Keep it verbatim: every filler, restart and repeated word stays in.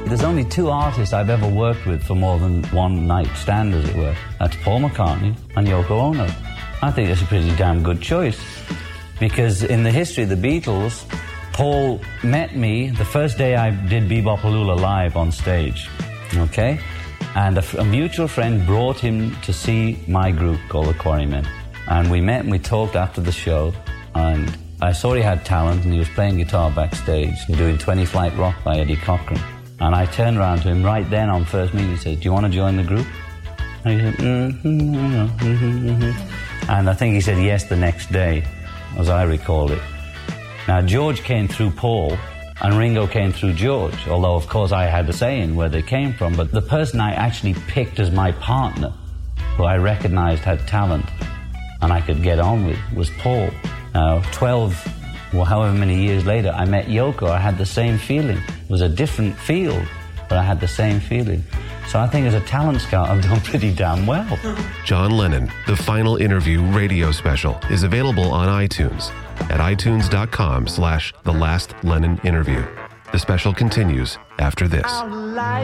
There's only two artists I've ever worked with for more than one night stand, as it were. That's Paul McCartney and Yoko Ono. I think that's a pretty damn good choice. Because in the history of the Beatles, Paul met me the first day I did Bebopaloola live on stage, okay? And a, a mutual friend brought him to see my group called the Quarrymen. And we met and we talked after the show, and I saw he had talent and he was playing guitar backstage and doing twenty Flight Rock by Eddie Cochran. And I turned around to him right then on first meeting and said, do you want to join the group? And he said, mm-hmm, mm-hmm, mm-hmm. And I think he said yes the next day, as I recalled it. Now, George came through Paul and Ringo came through George, although, of course, I had a say in where they came from. But the person I actually picked as my partner, who I recognized had talent and I could get on with, was Paul. Now, twelve, well, however many years later, I met Yoko. I had the same feeling. It was a different field, but I had the same feeling. So I think as a talent scout, I've done pretty damn well. John Lennon, The Final Interview radio special, is available on iTunes at itunes.com slash The Last Lennon Interview. The special continues after this.